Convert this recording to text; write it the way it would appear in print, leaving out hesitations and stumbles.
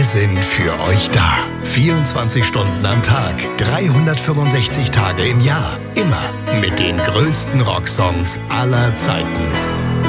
sind für euch da. 24 Stunden am Tag, 365 Tage im Jahr. Immer mit den größten Rocksongs aller Zeiten.